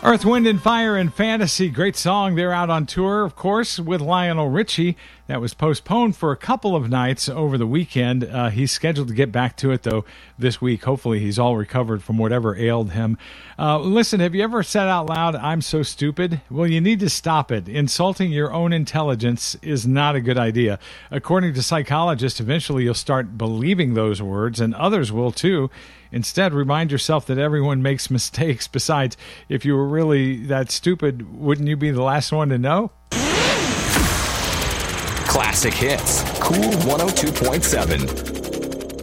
Earth, Wind, and Fire and Fantasy. Great song. They're out on tour, of course, with Lionel Richie. That was postponed for a couple of nights over the weekend. He's scheduled to get back to it, though, this week. Hopefully he's all recovered from whatever ailed him. Listen, have you ever said out loud, "I'm so stupid"? Well, you need to stop it. Insulting your own intelligence is not a good idea. According to psychologists, eventually you'll start believing those words, and others will too. Instead, remind yourself that everyone makes mistakes. Besides, if you were really that stupid, wouldn't you be the last one to know? Classic hits. Cool 102.7.